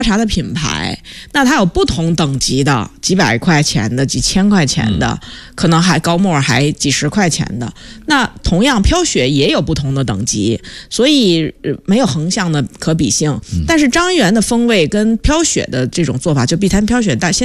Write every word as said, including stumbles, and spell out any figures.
茶的品牌，那它有不同等级的，几百块钱的，几千块钱的，嗯、可能还高沫还几十块钱的。那同样飘雪也有不同的等级，所以没有横向的可比性。嗯、但是张一元的风味跟飘雪的这种做法，就碧潭飘雪大现